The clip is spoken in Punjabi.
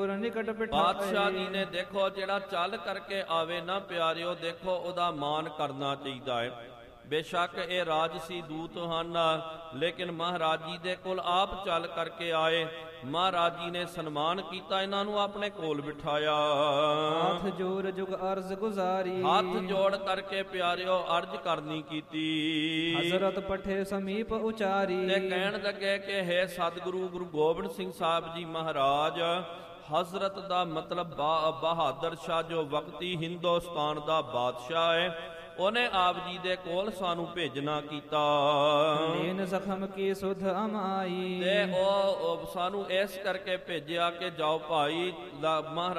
ਨਿਕਟ ਬਿਠਾਏ। ਪਾਤਸ਼ਾਹ ਜੀ ਨੇ ਦੇਖੋ ਜਿਹੜਾ ਚੱਲ ਕਰਕੇ ਆਵੇ ਨਾ ਪਿਆਰਿਓ, ਦੇਖੋ ਉਹਦਾ ਮਾਣ ਕਰਨਾ ਚਾਹੀਦਾ ਹੈ। ਬੇਸ਼ੱਕ ਇਹ ਰਾਜਸੀ ਦੂਤ ਹਨ, ਲੇਕਿਨ ਮਹਾਰਾਜ ਜੀ ਦੇ ਕੋਲ ਆਪ ਚੱਲ ਕਰਕੇ ਆਏ। ਮਹਾਰਾਜ ਜੀ ਨੇ ਸਨਮਾਨ ਕੀਤਾ, ਇਹਨਾਂ ਨੂੰ ਆਪਣੇ ਕੋਲ ਬਿਠਾਇਆ। ਹੱਥ ਜੋੜ ਜੁਗ ਅਰਜ਼ ਗੁਜ਼ਾਰੀ। ਹੱਥ ਜੋੜ ਕਰਕੇ ਪਿਆਰਿਓ ਅਰਜ਼ ਕਰਨੀ ਕੀਤੀ। ਹਜ਼ਰਤ ਪਠੇ ਸਮੀਪ ਉਚਾਰੀ। ਤੇ ਕਹਿਣ ਲੱਗੇ ਕਿ ਹੈ ਸਤਿਗੁਰੂ ਗੁਰੂ ਗੋਬਿੰਦ ਸਿੰਘ ਸਾਹਿਬ ਜੀ ਮਹਾਰਾਜ, ਹਜ਼ਰਤ ਦਾ ਮਤਲਬ ਬਹਾਦਰ ਸ਼ਾਹ ਜੋ ਵਕਤੀ ਹਿੰਦੁਸਤਾਨ ਦਾ ਬਾਦਸ਼ਾਹ ਹੈ, ਉਹਨੇ ਆਪ ਜੀ ਦੇ ਕੋਲ ਸਾਨੂੰ ਭੇਜਣਾ ਕੀਤਾ। ਨੈਣ ਜ਼ਖਮ ਕੀ ਸੁਧ ਅਮਾਈ। ਤੇ ਉਹ ਸਾਨੂੰ ਇਸ ਕਰਕੇ ਭੇਜਿਆ ਕਿ ਜਾਓ ਭਾਈ ਮਹਾਰਾਜ